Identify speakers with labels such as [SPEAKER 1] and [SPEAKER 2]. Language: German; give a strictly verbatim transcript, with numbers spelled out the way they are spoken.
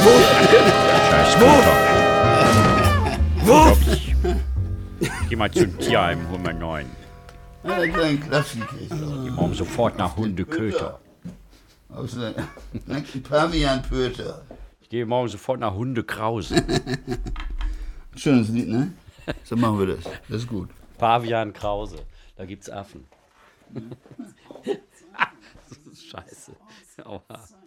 [SPEAKER 1] Scheiß Köter. Geh mal zum Tierheim, hol mal neun.
[SPEAKER 2] Ja, das ist ein Klassiker.
[SPEAKER 1] Die machen sofort nach Hundeköter.
[SPEAKER 2] Aus der Pavian-Pöter.
[SPEAKER 1] Ich gehe morgen sofort nach Hundekrause.
[SPEAKER 2] Schönes Lied, ne? So machen wir das. Das ist gut.
[SPEAKER 1] Pavian Krause. Da gibt's Affen. Das ist scheiße. Aua.